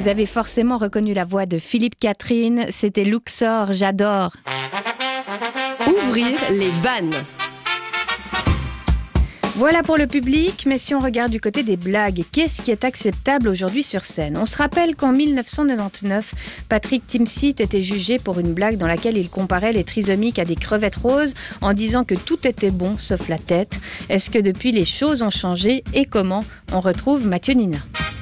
Vous avez forcément reconnu la voix de Philippe Catherine, c'était Luxor, j'adore. Ouvrir les vannes. Voilà pour le public, mais si on regarde du côté des blagues, qu'est-ce qui est acceptable aujourd'hui sur scène ? On se rappelle qu'en 1999, Patrick Timsit était jugé pour une blague dans laquelle il comparait les trisomiques à des crevettes roses en disant que tout était bon sauf la tête. Est-ce que depuis les choses ont changé et comment ? On retrouve Mathieu Nina.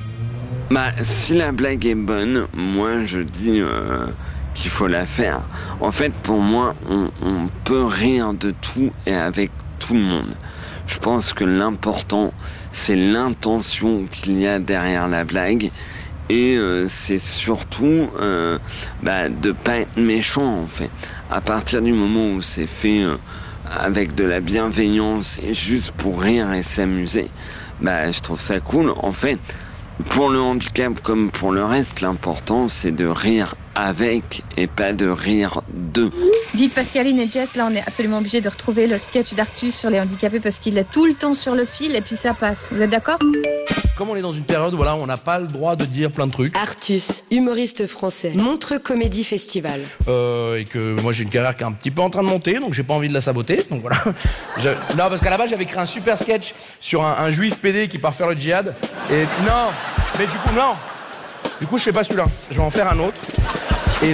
Si la blague est bonne, moi je dis qu'il faut la faire. En fait, pour moi, on peut rire de tout et avec tout le monde. Je pense que l'important, c'est l'intention qu'il y a derrière la blague. Et c'est surtout de pas être méchant, en fait. À partir du moment où c'est fait avec de la bienveillance et juste pour rire et s'amuser, je trouve ça cool. En fait, pour le handicap comme pour le reste, l'important, c'est de rire avec et pas de rire de. Dites Pascaline et Jess, là on est absolument obligé de retrouver le sketch d'Artus sur les handicapés parce qu'il est tout le temps sur le fil et puis ça passe. Vous êtes d'accord ? Comme on est dans une période où on n'a pas le droit de dire plein de trucs. Artus, humoriste français, Montreux Comédie Festival. Et que moi j'ai une carrière qui est un petit peu en train de monter, donc j'ai pas envie de la saboter. Donc voilà. Non, parce qu'à la base j'avais créé un super sketch sur un juif pédé qui part faire le djihad. Et non, mais du coup non. Du coup je fais pas celui-là. Je vais en faire un autre. Et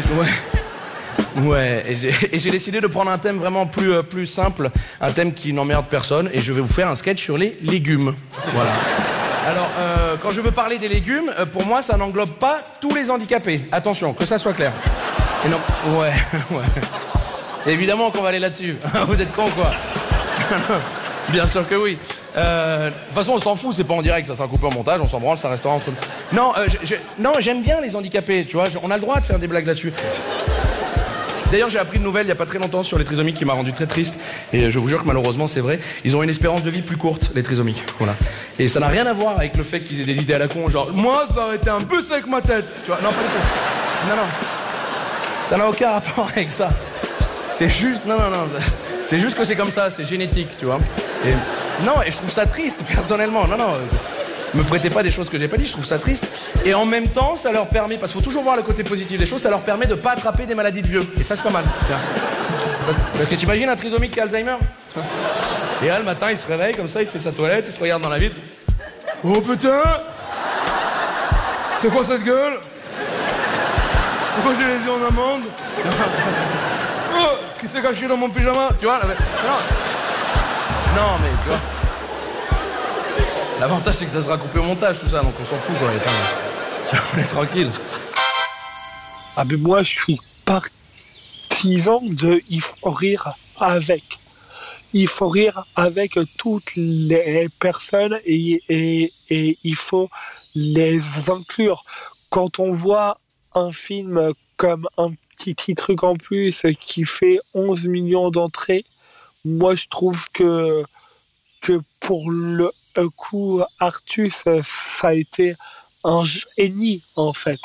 ouais, et j'ai décidé de prendre un thème vraiment plus simple, un thème qui n'emmerde personne, et je vais vous faire un sketch sur les légumes. Voilà. Alors, quand je veux parler des légumes, pour moi, ça n'englobe pas tous les handicapés. Attention, que ça soit clair. Et non, ouais. Évidemment qu'on va aller là-dessus. Vous êtes cons, quoi. Bien sûr que oui. De toute façon, on s'en fout, c'est pas en direct, ça sera coupé en montage, on s'en branle, ça restera entre nous. Non, j'aime bien les handicapés, tu vois, on a le droit de faire des blagues là-dessus. D'ailleurs, j'ai appris une nouvelle il y a pas très longtemps sur les trisomiques qui m'a rendu très triste. Et je vous jure que malheureusement, c'est vrai. Ils ont une espérance de vie plus courte, les trisomiques. Voilà. Et ça n'a rien à voir avec le fait qu'ils aient des idées à la con, genre moi, ça aurait été un bus avec ma tête. Tu vois, non, pas du tout. Non. Ça n'a aucun rapport avec ça. C'est juste. Non. C'est juste que c'est comme ça, c'est génétique, tu vois. Et je trouve ça triste, personnellement. Non. Me prêtez pas des choses que j'ai pas dit, je trouve ça triste. Et en même temps, ça leur permet, parce qu'il faut toujours voir le côté positif des choses, ça leur permet de pas attraper des maladies de vieux. Et ça, c'est pas mal. Parce que t'imagines un trisomique qui a Alzheimer ? Et là, le matin, il se réveille comme ça, il fait sa toilette, il se regarde dans la vitre. Oh putain ! C'est quoi cette gueule ? Pourquoi j'ai les yeux en amande ? Oh, qui s'est caché dans mon pyjama ? Tu vois ? Non, mais tu vois. L'avantage, c'est que ça sera coupé au montage, tout ça, donc on s'en fout, quoi. On est tranquille. Mais moi, je suis partisan de il faut rire avec. Il faut rire avec toutes les personnes et il faut les inclure. Quand on voit un film comme Un petit truc en plus qui fait 11 millions d'entrées, moi, je trouve que pour le coup, Artus, ça a été un génie, en fait,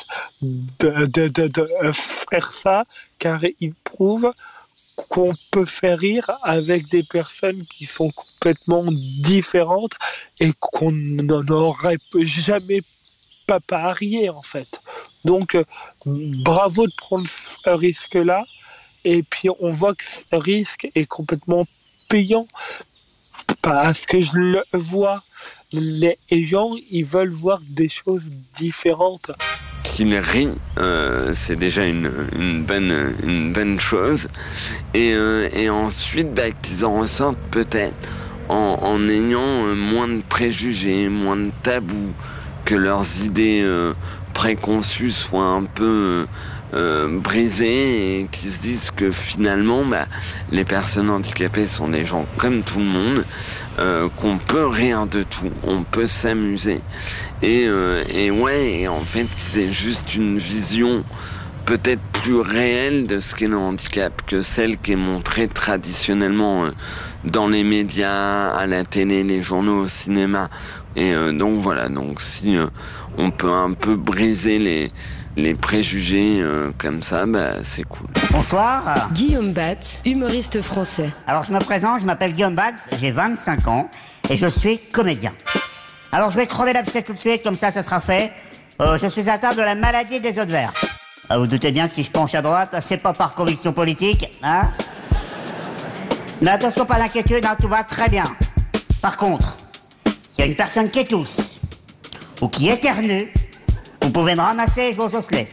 de faire ça, car il prouve qu'on peut faire rire avec des personnes qui sont complètement différentes et qu'on n'aurait jamais pas parié, en fait. Donc, bravo de prendre ce risque-là, et puis on voit que ce risque est complètement payant. Parce que je le vois, les gens, ils veulent voir des choses différentes. Qu'il rit, c'est déjà une bonne chose. Et ensuite, qu'ils en ressortent peut-être en ayant moins de préjugés, moins de tabous, que leurs idées préconçues soient un peu brisées et qu'ils se disent que finalement les personnes handicapées sont des gens comme tout le monde, qu'on peut rire de tout, on peut s'amuser et en fait qu'ils aient juste une vision peut-être plus réelle de ce qu'est le handicap que celle qui est montrée traditionnellement dans les médias, à la télé, les journaux, au cinéma. Et donc voilà, donc si on peut un peu briser les préjugés comme ça, c'est cool. Bonsoir. Guillaume Batz, humoriste français. Alors je me présente, je m'appelle Guillaume Batz, j'ai 25 ans et je suis comédien. Alors je vais crever l'abcès tout de suite, comme ça sera fait. Je suis atteint de la maladie des os de verre. Vous doutez bien que si je penche à droite, c'est pas par conviction politique, hein? Mais attention, pas d'inquiétude, hein, tout va très bien. Par contre, s'il y a une personne qui tousse, ou qui éternue, vous pouvez me ramasser et jouer aux osselets.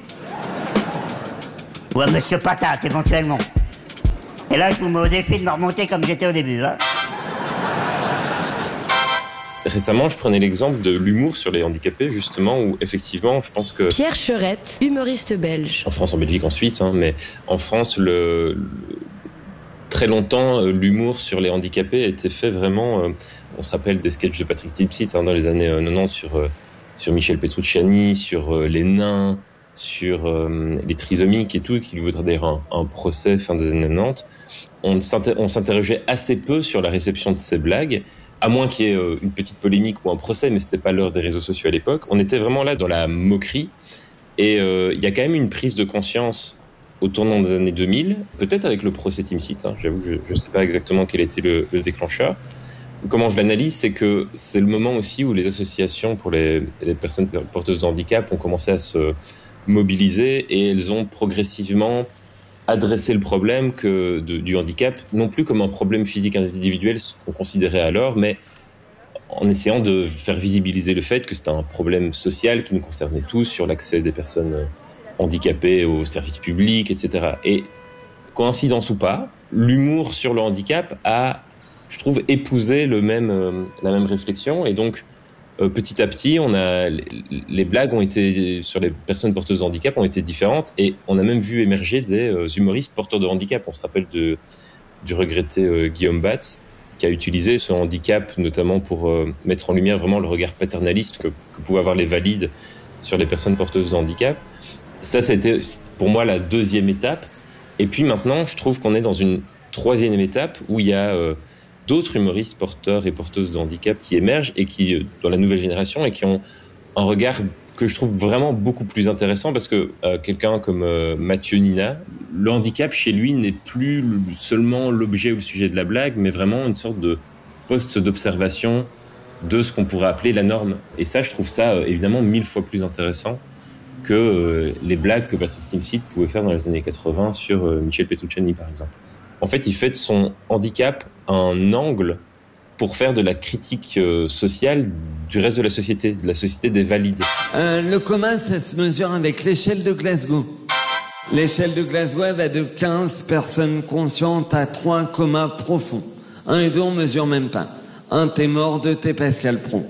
Ou à Monsieur Patate, éventuellement. Et là, je vous mets au défi de me remonter comme j'étais au début, hein. Récemment, je prenais l'exemple de l'humour sur les handicapés, justement, où effectivement, je pense que... Pierre Cherette, humoriste belge. En France, en Belgique, en Suisse, hein, mais en France, très longtemps, l'humour sur les handicapés a été fait vraiment... on se rappelle des sketchs de Patrick Timsit dans les années 90 sur Michel Petrucciani, sur les nains, sur les trisomiques et tout, qui lui vaudrait d'ailleurs un procès fin des années 90. On s'interrogeait assez peu sur la réception de ces blagues, à moins qu'il y ait une petite polémique ou un procès, mais c'était pas l'heure des réseaux sociaux à l'époque. On était vraiment là dans la moquerie. Et il y a quand même une prise de conscience au tournant des années 2000, peut-être avec le procès Timsit. J'avoue que je ne sais pas exactement quel était le déclencheur. Comment je l'analyse, c'est que c'est le moment aussi où les associations pour les personnes porteuses de handicap ont commencé à se mobiliser et elles ont progressivement adresser le problème du handicap, non plus comme un problème physique individuel, ce qu'on considérait alors, mais en essayant de faire visibiliser le fait que c'était un problème social qui nous concernait tous, sur l'accès des personnes handicapées aux services publics, etc. Et coïncidence ou pas, l'humour sur le handicap a, je trouve, épousé la même réflexion, et donc petit à petit, les blagues sur les personnes porteuses de handicap ont été différentes, et on a même vu émerger des humoristes porteurs de handicap. On se rappelle du regretté Guillaume Batz, qui a utilisé ce handicap notamment pour mettre en lumière vraiment le regard paternaliste que pouvaient avoir les valides sur les personnes porteuses de handicap. Ça a été pour moi la deuxième étape. Et puis maintenant, je trouve qu'on est dans une troisième étape où il y a d'autres humoristes porteurs et porteuses de handicap qui émergent et qui, dans la nouvelle génération, et qui ont un regard que je trouve vraiment beaucoup plus intéressant, parce que quelqu'un comme Mathieu Nina, le handicap chez lui n'est plus seulement l'objet ou le sujet de la blague, mais vraiment une sorte de poste d'observation de ce qu'on pourrait appeler la norme. Et ça, je trouve ça évidemment 1000 fois plus intéressant que les blagues que Patrick Timsit pouvait faire dans les années 80 sur Michel Petrucciani, par exemple. En fait, il fait de son handicap un angle pour faire de la critique sociale du reste de la société des valides. Le commun, ça se mesure avec l'échelle de Glasgow. L'échelle de Glasgow va de 15 personnes conscientes à 3 comas profonds. 1 et 2, on mesure même pas. 1, t'es mort, 2, t'es Pascal Praud.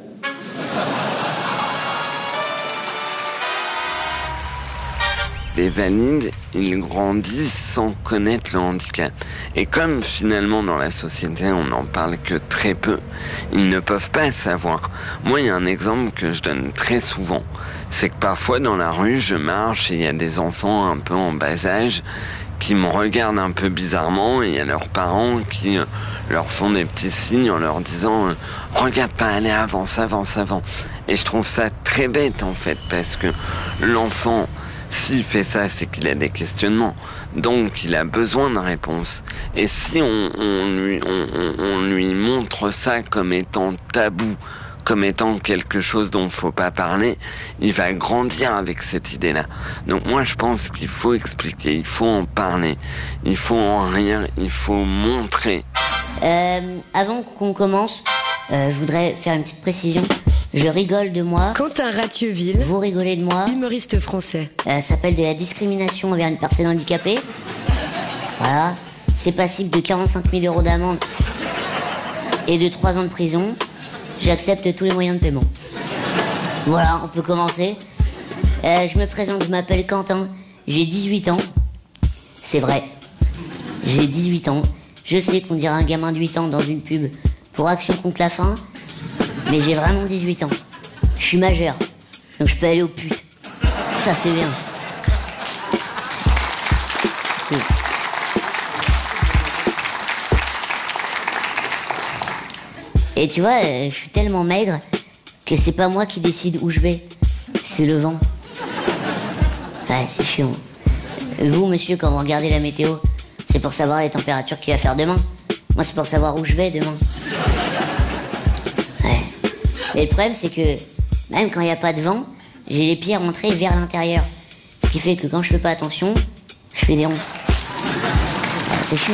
Les valides, ils grandissent sans connaître le handicap. Et comme finalement dans la société on n'en parle que très peu, ils ne peuvent pas savoir. Moi, il y a un exemple que je donne très souvent. C'est que parfois dans la rue, je marche et il y a des enfants un peu en bas âge qui me regardent un peu bizarrement, et il y a leurs parents qui leur font des petits signes en leur disant « Regarde pas, allez, avance, avance, avance ». Et je trouve ça très bête en fait, parce que l'enfant, s'il fait ça, c'est qu'il a des questionnements. Donc, il a besoin de réponses. Et si on lui montre ça comme étant tabou, comme étant quelque chose dont il ne faut pas parler, il va grandir avec cette idée-là. Donc moi, je pense qu'il faut expliquer, il faut en parler, il faut en rire, il faut montrer. Avant qu'on commence, je voudrais faire une petite précision. Je rigole de moi. Quentin Ratieuville. Vous rigolez de moi. Humoriste français. Ça s'appelle de la discrimination envers une personne handicapée. Voilà. C'est passible de 45 000 € d'amende et de 3 ans de prison. J'accepte tous les moyens de paiement. Voilà, on peut commencer. Je me présente, je m'appelle Quentin. J'ai 18 ans. C'est vrai. J'ai 18 ans. Je sais qu'on dirait un gamin de 8 ans dans une pub pour Action contre la faim. Mais j'ai vraiment 18 ans. Je suis majeur. Donc je peux aller aux putes. Ça, c'est bien. Cool. Et tu vois, je suis tellement maigre que c'est pas moi qui décide où je vais. C'est le vent. Ouais, c'est chiant. Vous, monsieur, quand vous regardez la météo, c'est pour savoir les températures qu'il va faire demain. Moi, c'est pour savoir où je vais demain. Et le problème, c'est que même quand il n'y a pas de vent, j'ai les pieds rentrés vers l'intérieur. Ce qui fait que quand je fais pas attention, je fais des ronds. C'est chiant.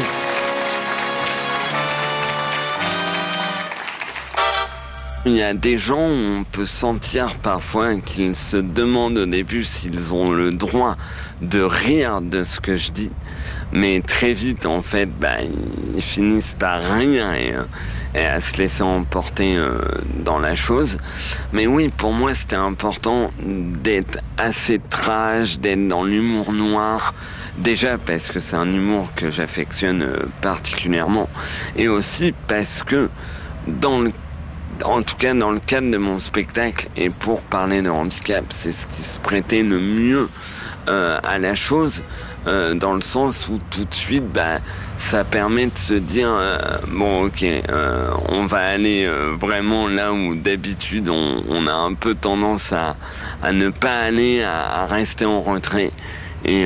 Il y a des gens où on peut sentir parfois qu'ils se demandent au début s'ils ont le droit de rire de ce que je dis. Mais très vite, en fait, ils finissent par rire et à se laisser emporter dans la chose. Mais oui, pour moi, c'était important d'être assez trash, d'être dans l'humour noir. Déjà parce que c'est un humour que j'affectionne particulièrement. Et aussi parce que en tout cas, dans le cadre de mon spectacle, et pour parler de handicap, c'est ce qui se prêtait le mieux à la chose, dans le sens où tout de suite, ça permet de se dire, on va aller vraiment là où d'habitude on a un peu tendance à ne pas aller, à rester en retrait. Et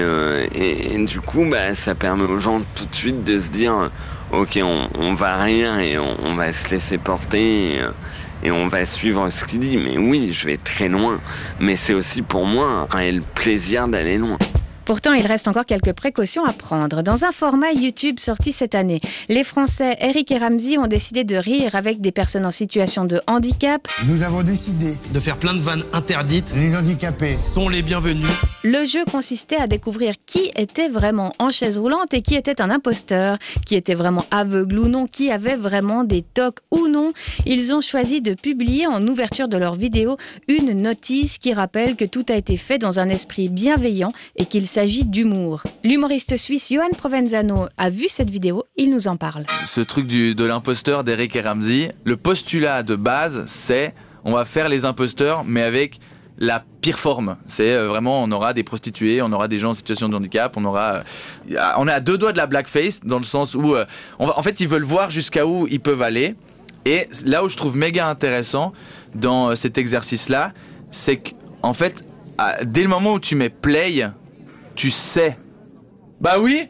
du coup, ça permet aux gens tout de suite de se dire, ok, on va rire et on va se laisser porter et on va suivre ce qu'il dit. Mais oui, je vais très loin. Mais c'est aussi pour moi un réel plaisir d'aller loin. Pourtant, il reste encore quelques précautions à prendre. Dans un format YouTube sorti cette année, les Français Eric et Ramzy ont décidé de rire avec des personnes en situation de handicap. Nous avons décidé de faire plein de vannes interdites. Les handicapés sont les bienvenus. Le jeu consistait à découvrir qui était vraiment en chaise roulante et qui était un imposteur, qui était vraiment aveugle ou non, qui avait vraiment des tocs ou non. Ils ont choisi de publier en ouverture de leur vidéo une notice qui rappelle que tout a été fait dans un esprit bienveillant et qu'il s'agit d'humour. L'humoriste suisse Johan Provenzano a vu cette vidéo, il nous en parle. Ce truc de l'imposteur d'Eric et Ramzy, le postulat de base, c'est on va faire les imposteurs, mais avec la pire forme. C'est vraiment, on aura des prostituées, on aura des gens en situation de handicap, on est à deux doigts de la blackface, dans le sens où, en fait, ils veulent voir jusqu'à où ils peuvent aller. Et là où je trouve méga intéressant dans cet exercice-là, c'est qu'en fait, dès le moment où tu mets play, tu sais. Oui,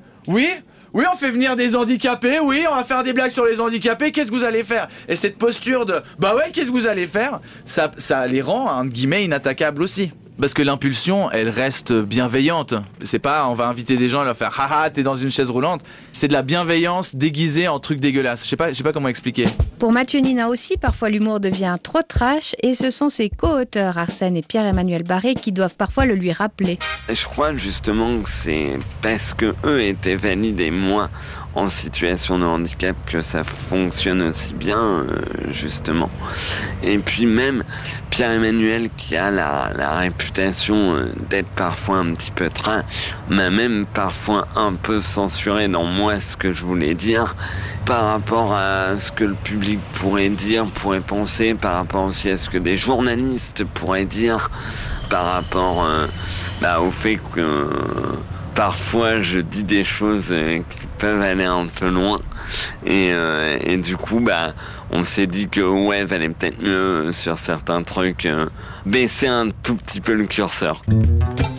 on fait venir des handicapés, oui, on va faire des blagues sur les handicapés, qu'est-ce que vous allez faire? Et cette posture de, qu'est-ce que vous allez faire? Ça les rend, entre guillemets, inattaquables aussi. Parce que l'impulsion, elle reste bienveillante. C'est pas, on va inviter des gens et leur faire, haha, t'es dans une chaise roulante. C'est de la bienveillance déguisée en truc dégueulasse. Je sais pas comment expliquer. Pour Mathieu Nina aussi, parfois l'humour devient trop trash et ce sont ses co-auteurs, Arsène et Pierre-Emmanuel Barré, qui doivent parfois le lui rappeler. Je crois justement que c'est parce que eux étaient validés, moi, en situation de handicap, que ça fonctionne aussi bien, justement. Et puis même Pierre-Emmanuel, qui a la réputation d'être parfois un petit peu trash, m'a même parfois un peu censuré dans moi ce que je voulais dire, par rapport à ce que le public pourrait dire, pourrait penser, par rapport aussi à ce que des journalistes pourraient dire, par rapport au fait que parfois je dis des choses qui peuvent aller un peu loin et du coup on s'est dit que valait peut-être mieux sur certains trucs baisser un tout petit peu le curseur.